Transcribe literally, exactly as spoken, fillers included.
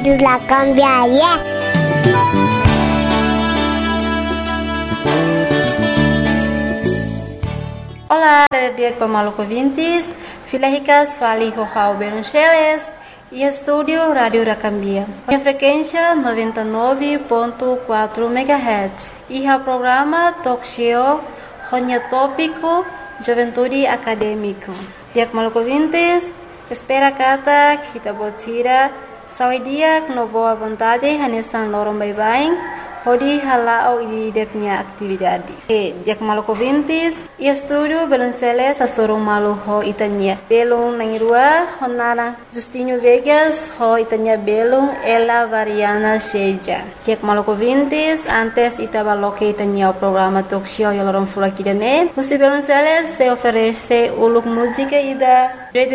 Rádio La Cambiaia. Olá, dia Pamaluco ouvintes, Filahicas Fali Rojao Beruncheles e estúdio Rádio Racambia. A frequência noventa e nove ponto quatro megahertz e o programa Talk Show Ronya Tópico Juventude Acadêmico. Dia Pamaluco ouvintes, espera kata kita botira saudia no boa vontade hanesan lorong bye-bye. Hodi halao di deknya atividade. E dia Pamaluco ouvintes, e estúdio Belunceles a sorong malu ho itanya. Belung nangirua honara Justinho Vegas ho itanya belung ela variana seja. Dia Pamaluco ouvintes, antes itabaloke itanya o programa talk show yalorong fulakidane. Musi Belunceles se oferece uluk música ida